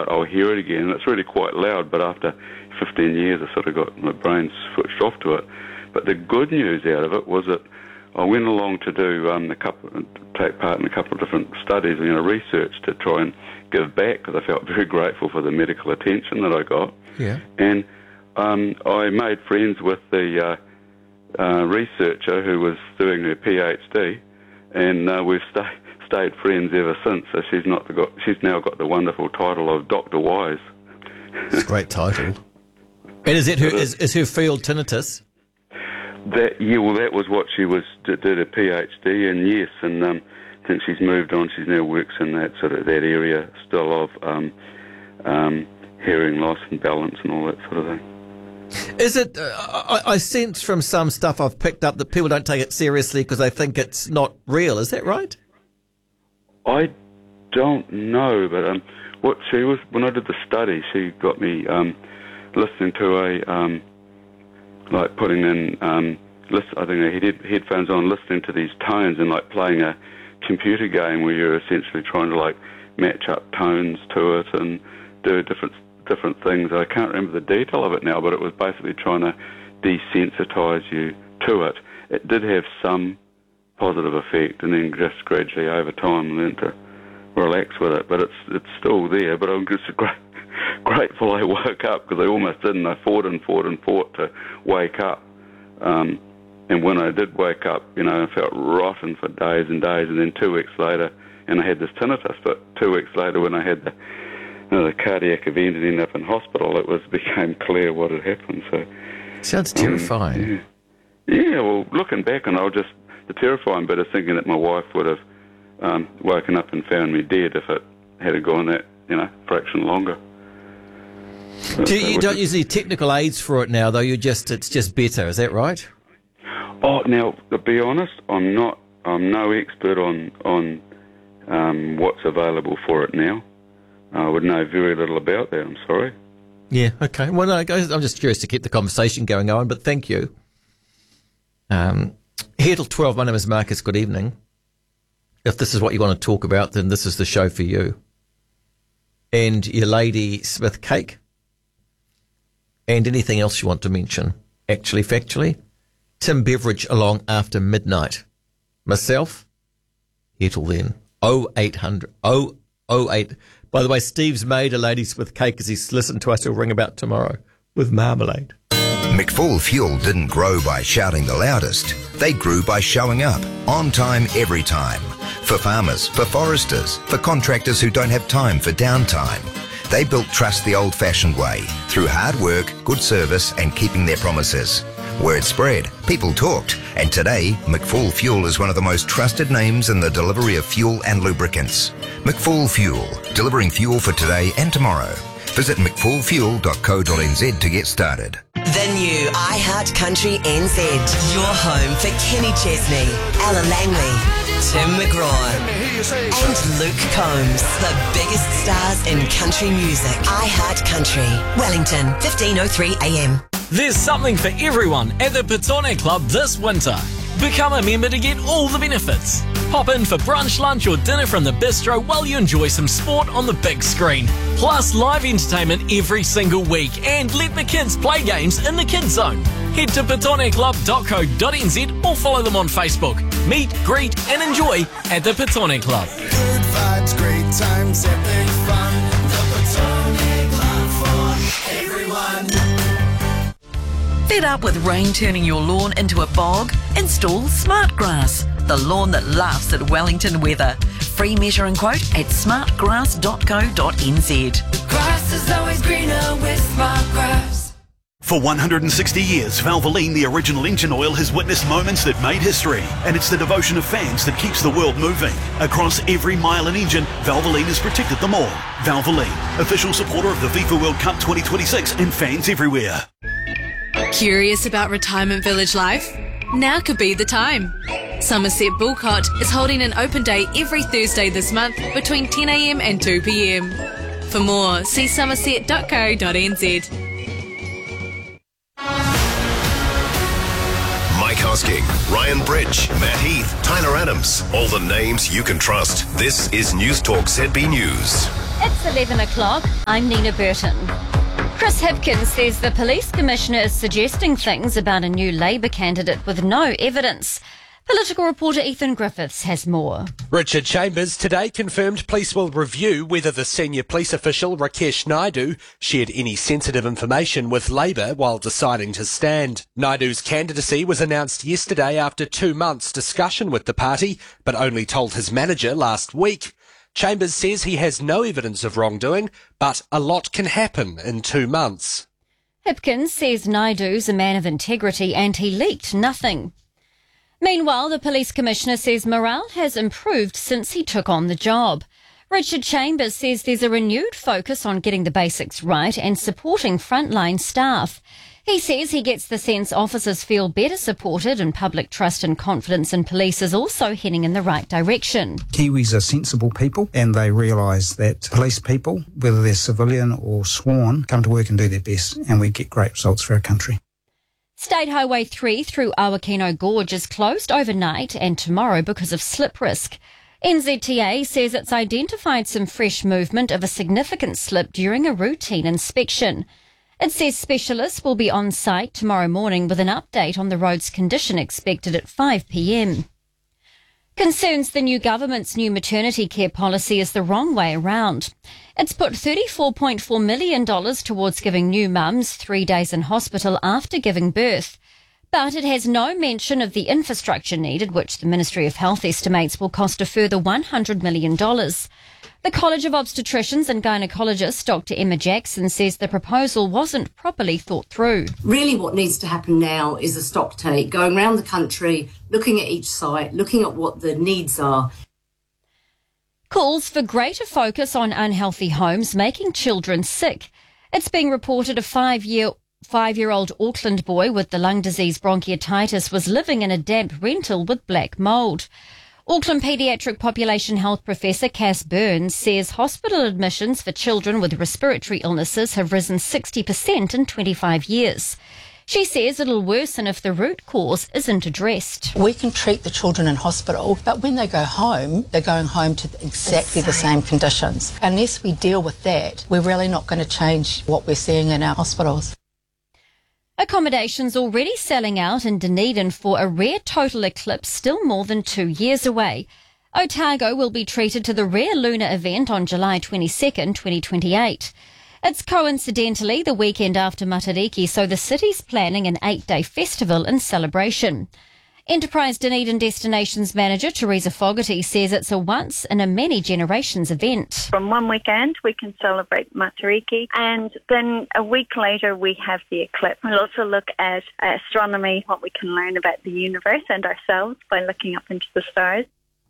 night I'll hear it again, and it's really quite loud, but after 15 years I sort of got my brain switched off to it. But the good news out of it was that I went along to take part in a couple of different studies and research to try and give back, because I felt very grateful for the medical attention that I got. Yeah. And I made friends with the researcher who was doing her PhD, and we've stayed friends ever since. So she's now got the wonderful title of Dr. Wise. It's a great title. And is her field tinnitus? That was what she did a PhD in, yes, and since she's moved on, she now works in that area still of hearing loss and balance and all that sort of thing. Is it? I sense from some stuff I've picked up that people don't take it seriously because they think it's not real. Is that right? I don't know, but what she was when I did the study, she got me listening to putting in, I think I had headphones on, listening to these tones and playing a computer game where you're essentially trying to match up tones to it and do different things. I can't remember the detail of it now, but it was basically trying to desensitize you to it. It did have some positive effect, and then just gradually over time learned to relax with it. But it's still there. But I'm just grateful I woke up, because I almost didn't. I fought to wake up. And when I did wake up, I felt rotten for days and days. And then 2 weeks later, and I had this tinnitus. But 2 weeks later, when I had the cardiac event and ended up in hospital, became clear what had happened. So sounds terrifying. Yeah. Well, looking back, and the terrifying bit is thinking that my wife would have woken up and found me dead if it had gone that fraction longer. You don't use any technical aids for it now, though. It's just better. Is that right? Oh, now to be honest, I'm no expert on what's available for it now. I would know very little about that. I'm sorry. Yeah. Okay. Well, no, I'm just curious to keep the conversation going on. But thank you. Here till 12. My name is Marcus. Good evening. If this is what you want to talk about, then this is the show for you. And your Lady Smith cake. And anything else you want to mention. Actually, factually. Tim Beveridge along after midnight. Myself, here till then. 0800 008. By the way, Steve's made a Lady Smith cake as he's listened to us. He'll ring about tomorrow with marmalade. McFall Fuel didn't grow by shouting the loudest. They grew by showing up, on time, every time. For farmers, for foresters, for contractors who don't have time for downtime. They built trust the old-fashioned way, through hard work, good service and keeping their promises. Word spread, people talked, and today, McFall Fuel is one of the most trusted names in the delivery of fuel and lubricants. McFall Fuel, delivering fuel for today and tomorrow. Visit mcfallfuel.co.nz to get started. The new iHeartCountry NZ. Your home for Kenny Chesney, Ella Langley, Tim McGraw, and Luke Combs. The biggest stars in country music. iHeartCountry, Wellington, 15:03 AM. There's something for everyone at the Petone Club this winter. Become a member to get all the benefits. Pop in for brunch, lunch or dinner from the bistro while you enjoy some sport on the big screen. Plus live entertainment every single week, and let the kids play games in the kids zone. Head to petoneclub.co.nz or follow them on Facebook. Meet, greet and enjoy at the Petone Club. Good vibes, great times, epic fun. The Petone Club for everyone. Fed up with rain turning your lawn into a bog? Install Smartgrass, the lawn that laughs at Wellington weather. Free measure and quote at smartgrass.co.nz. Grass is always greener with Smartgrass. For 160 years, Valvoline, the original engine oil, has witnessed moments that made history. And it's the devotion of fans that keeps the world moving. Across every mile and engine, Valvoline has protected them all. Valvoline, official supporter of the FIFA World Cup 2026 and fans everywhere. Curious about retirement village life? Now could be the time. Somerset Bulcott is holding an open day every Thursday this month between 10 a.m. and 2 p.m. For more, see somerset.co.nz. Mike Hosking, Ryan Bridge, Matt Heath, Tyler Adams. All the names you can trust. This is News Talk ZB News. It's 11 o'clock. I'm Nina Burton. Chris Hipkins says the police commissioner is suggesting things about a new Labour candidate with no evidence. Political reporter Ethan Griffiths has more. Richard Chambers today confirmed police will review whether the senior police official Rakesh Naidu shared any sensitive information with Labour while deciding to stand. Naidu's candidacy was announced yesterday after 2 months' discussion with the party, but only told his manager last week. Chambers says he has no evidence of wrongdoing, but a lot can happen in 2 months. Hipkins says Naidu's a man of integrity and he leaked nothing. Meanwhile, the police commissioner says morale has improved since he took on the job. Richard Chambers says there's a renewed focus on getting the basics right and supporting frontline staff. He says he gets the sense officers feel better supported and public trust and confidence in police is also heading in the right direction. Kiwis are sensible people and they realise that police people, whether they're civilian or sworn, come to work and do their best, and we get great results for our country. State Highway 3 through Awakino Gorge is closed overnight and tomorrow because of slip risk. NZTA says it's identified some fresh movement of a significant slip during a routine inspection. It says specialists will be on site tomorrow morning with an update on the road's condition expected at 5 p.m. Concerns the new government's new maternity care policy is the wrong way around. It's put $34.4 million towards giving new mums 3 days in hospital after giving birth. But it has no mention of the infrastructure needed, which the Ministry of Health estimates will cost a further $100 million. The College of Obstetricians and Gynecologists, Dr. Emma Jackson, says the proposal wasn't properly thought through. Really what needs to happen now is a stock take, going around the country, looking at each site, looking at what the needs are. Calls for greater focus on unhealthy homes making children sick. It's being reported a five-year-old Auckland boy with the lung disease bronchiolitis was living in a damp rental with black mould. Auckland Paediatric Population Health Professor Cass Burns says hospital admissions for children with respiratory illnesses have risen 60% in 25 years. She says it'll worsen if the root cause isn't addressed. We can treat the children in hospital, but when they go home, they're going home to exactly the same conditions. Unless we deal with that, we're really not going to change what we're seeing in our hospitals. Accommodations already selling out in Dunedin for a rare total eclipse still more than 2 years away. Otago will be treated to the rare lunar event on July 22nd, 2028. It's coincidentally the weekend after Matariki, so the city's planning an 8-day festival and celebration. Enterprise Dunedin Destinations Manager Teresa Fogarty says it's a once-in-a-many-generations event. From one weekend, we can celebrate Matariki, and then a week later, we have the eclipse. We'll also look at astronomy, what we can learn about the universe and ourselves by looking up into the stars.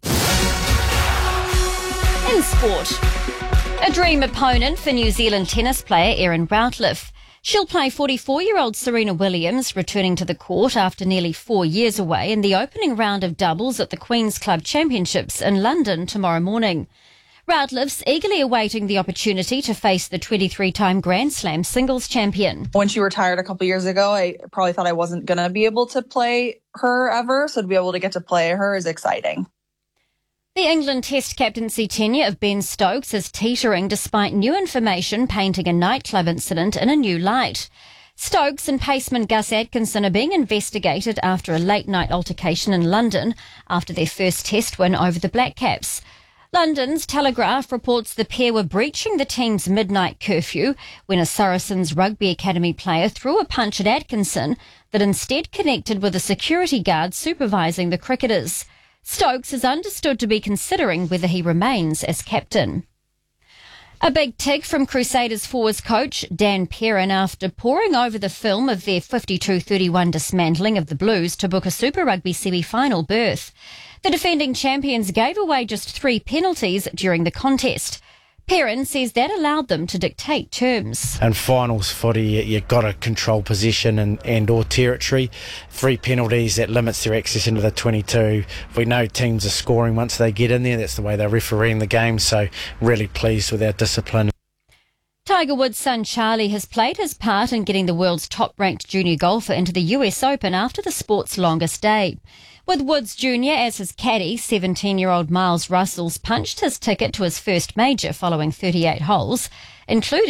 In sport, a dream opponent for New Zealand tennis player Erin Routliffe. She'll play 44-year-old Serena Williams, returning to the court after nearly 4 years away in the opening round of doubles at the Queen's Club Championships in London tomorrow morning. Routliffe's eagerly awaiting the opportunity to face the 23-time Grand Slam singles champion. When she retired a couple years ago, I probably thought I wasn't going to be able to play her ever, so to be able to get to play her is exciting. The England Test captaincy tenure of Ben Stokes is teetering despite new information painting a nightclub incident in a new light. Stokes and paceman Gus Atkinson are being investigated after a late-night altercation in London after their first Test win over the Black Caps. London's Telegraph reports the pair were breaching the team's midnight curfew when a Saracens rugby academy player threw a punch at Atkinson that instead connected with a security guard supervising the cricketers. Stokes is understood to be considering whether he remains as captain. A big tick from Crusaders forwards coach Dan Perrin after poring over the film of their 52-31 dismantling of the Blues to book a Super Rugby semi-final berth. The defending champions gave away just 3 penalties during the contest. Perrin says that allowed them to dictate terms. In finals footy, you've got to control possession and or territory. 3 penalties, that limits their access into the 22. We know teams are scoring once they get in there. That's the way they're refereeing the game, so really pleased with our discipline. Tiger Woods' son Charlie has played his part in getting the world's top-ranked junior golfer into the US Open after the sport's longest day. With Woods Jr. as his caddy, 17-year-old Miles Russell's punched his ticket to his first major following 38 holes, including